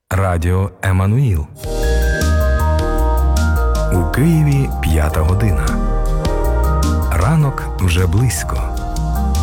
Радіо Еммануїл. У Києві 5 година. Ранок вже близько.